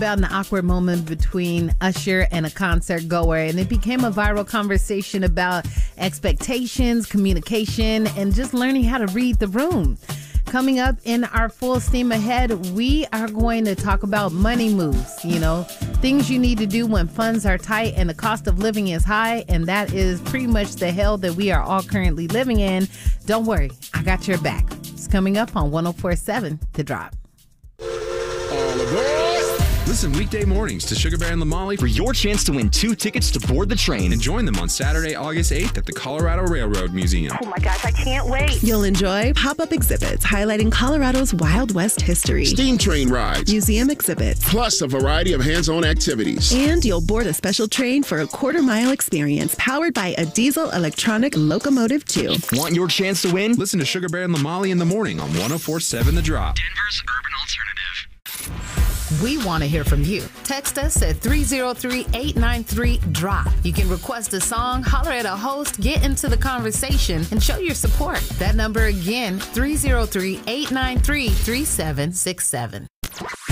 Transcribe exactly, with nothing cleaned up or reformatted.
About an awkward moment between Usher and a concert goer, and it became a viral conversation about expectations, communication, and just learning how to read the room. Coming up in our Full Steam Ahead, we are going to talk about money moves, you know, things you need to do when funds are tight and the cost of living is high, and that is pretty much the hell that we are all currently living in. Don't worry, I got your back. It's coming up on one oh four point seven The Drop. All aboard! Listen weekday mornings to Sugar Bear and Lamali for your chance to win two tickets to board the train. And join them on Saturday, August eighth at the Colorado Railroad Museum. Oh my gosh, I can't wait. You'll enjoy pop-up exhibits highlighting Colorado's Wild West history, steam train rides, museum exhibits, plus a variety of hands-on activities. And you'll board a special train for a quarter-mile experience powered by a diesel electronic locomotive too. Want your chance to win? Listen to Sugar Bear and Lamali in the morning on one oh four point seven The Drop. Denver's Urban Alternative. We want to hear from you. Text us at three oh three, eight nine three, D R O P. You can request a song, holler at a host, get into the conversation, and show your support. That number again, three oh three, eight nine three, three seven six seven.